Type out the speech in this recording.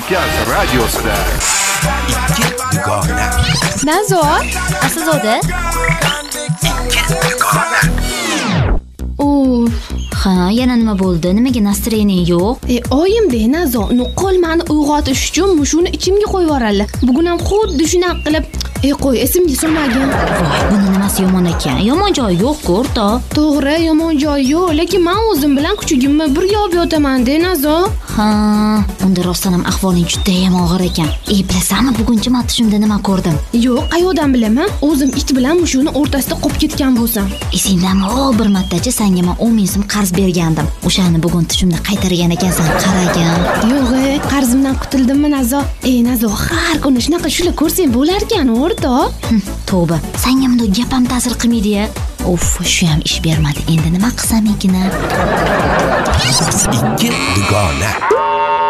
Markaz radiosida ikki dugona. Nazo, Aslzoda? Ha, yana nima bo'ldi? Nimaga nastroyeniy yo'q? Oyim-de Nazo, nuqul meni uyg'otish uchun mushuni ichimga qo'yib yuboradi. Bugun ham xuddi shunaqa qilib, qo'y, esimga solmagin. Voy, buni nimasi yomon ekan? Yomon joyi yo'q-ku, o'rta. To'g'ri, yomon joyi yo'q, lekin men o'zim bilan kuchugimni birga olib yotaman-de Nazo. Ha, unda rostdan ham ahvoling juda ham og'ir ekan. Bilasanmi, bugunchi men tushimda nima ko'rdim? Yo'q, qayoqdan bilaman? O'zim it bilan mushuni o'rtasida qolib ketgan bo'lsam. Esingdami? Bir martachi senga men 10 ming so'm qarz bergandim. O'shani bugun tushimda qaytargan ekansan, qaragin. Yo'q, qarzimdan qutuldimmi Nazo? Nazo, har kuni shunaqa shular ko'rsang bo'lar ekan, o'rta. Tavba, senga bunday gap ham ta'sir qilmaydi-ya. Shu ham ish bermadi. Endi nima qilsam ekan? Ikki dugona.